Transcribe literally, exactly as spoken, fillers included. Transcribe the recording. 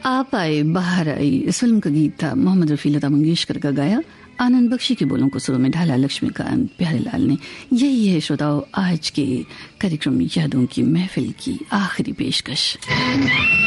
आप आए बाहर आई इस फिल्म का गीत था मोहम्मद रफ़ी लता मंगेशकर का गाया, आनंद बख्शी के बोलों को सुरों में ढाला लक्ष्मीकांत प्यारेलाल ने। यही है श्रोताओ आज के कार्यक्रम यादों की महफिल की आखिरी पेशकश।